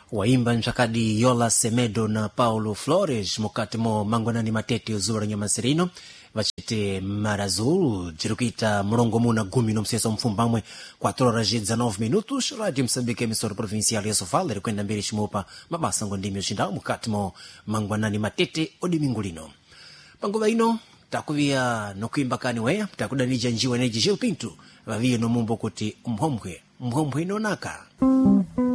waimba mchakadi Yola Semedo na Paulo Flores mukati mo mangwanani matete uzura nyamasirino vachite marazulu jirukita mulongo muna gumi no msesa mfumbamwe 4 horas e 19 minutos. Radio Moçambique, emissora provincial yeso fala rikwenda mbere chimupa mabasa ngondimi yochindao mukati mo mangwanani matete odimingulino panguva ino takuvia nokuimba kani weya takudanija njiwa neji Gil Pinto vaviye no mumbo kuti mphomphwe inonaka.